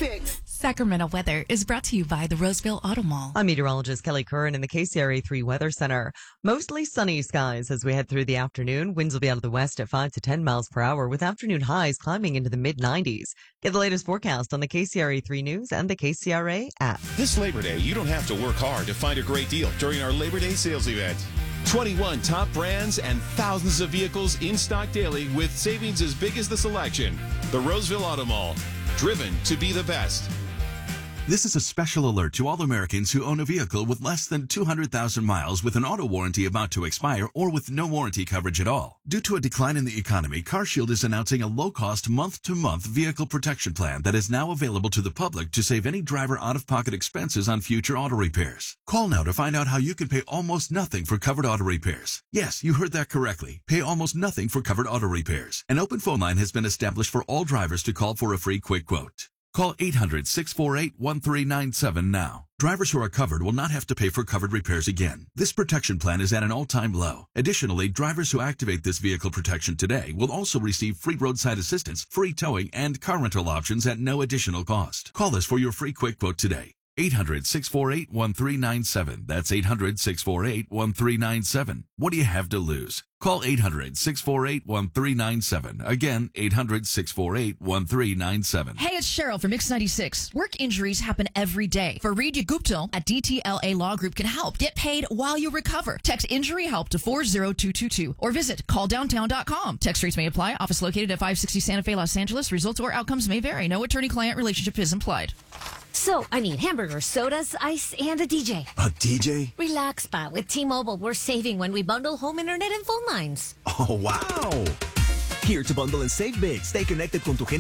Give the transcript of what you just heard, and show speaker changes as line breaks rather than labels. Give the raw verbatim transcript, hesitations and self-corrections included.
six.
Sacramento weather is brought to you by the Roseville Auto Mall.
I'm meteorologist Kelly Curran in the K C R A three Weather Center. Mostly sunny skies as we head through the afternoon. Winds will be out of the west at five to ten miles per hour with afternoon highs climbing into the mid nineties. Get the latest forecast on the K C R A three News and the K C R A app.
This Labor Day, you don't have to work hard to find a great deal during our Labor Day sales event. twenty-one top brands and thousands of vehicles in stock daily with savings as big as the selection. The Roseville Auto Mall, driven to be the best.
This is a special alert to all Americans who own a vehicle with less than two hundred thousand miles with an auto warranty about to expire or with no warranty coverage at all. Due to a decline in the economy, CarShield is announcing a low-cost month-to-month vehicle protection plan that is now available to the public to save any driver out-of-pocket expenses on future auto repairs. Call now to find out how you can pay almost nothing for covered auto repairs. Yes, you heard that correctly. Pay almost nothing for covered auto repairs. An open phone line has been established for all drivers to call for a free quick quote. Call eight hundred, six four eight, one three nine seven now. Drivers who are covered will not have to pay for covered repairs again. This protection plan is at an all-time low. Additionally, drivers who activate this vehicle protection today will also receive free roadside assistance, free towing, and car rental options at no additional cost. Call us for your free quick quote today. eight hundred, six four eight, one three nine seven. That's eight hundred, six four eight, one three nine seven. What do you have to lose? Call eight hundred, six four eight, one three nine seven. Again, eight hundred, six four eight, one three nine seven.
Hey, it's Cheryl from Mix ninety-six. Work injuries happen every day. Fareed Gupta at D T L A Law Group can help. Get paid while you recover. Text injury help to four zero two two two or visit call downtown dot com. Text rates may apply. Office located at five sixty Santa Fe, Los Angeles. Results or outcomes may vary. No attorney-client relationship is implied.
So, I need hamburgers, sodas, ice, and a D J.
A D J?
Relax, Pa. With T-Mobile, we're saving when we bundle home internet and phone lines.
Oh, wow! Here to bundle and save big. Stay connected con tu gente